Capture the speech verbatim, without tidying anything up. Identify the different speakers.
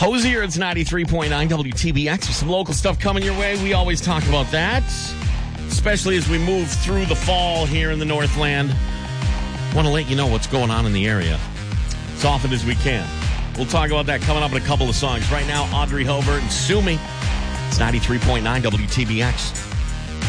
Speaker 1: Hosier, it's ninety-three point nine W T B X with some local stuff coming your way. We always talk about that, especially as we move through the fall here in the Northland. Want to let you know what's going on in the area as often as we can. We'll talk about that coming up in a couple of songs. Right now, Audrey Hobart and Sue Me. It's ninety-three point nine W T B X.